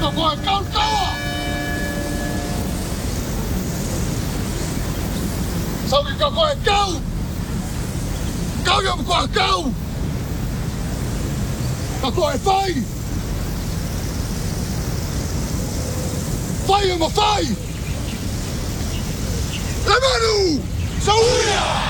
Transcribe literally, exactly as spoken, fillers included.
就過嚟救鳩啊！收完就過嚟救，救又唔過嚟救，就過嚟揮，揮又唔揮，來吧路，收呀！